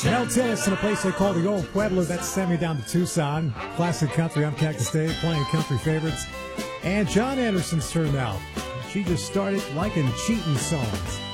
And El Tennis in a place they call the Old Pueblo. That's sent me down to Tucson. Classic country. I'm Cactus Dave playing country favorites. And John Anderson's turn now. She just started liking cheating songs.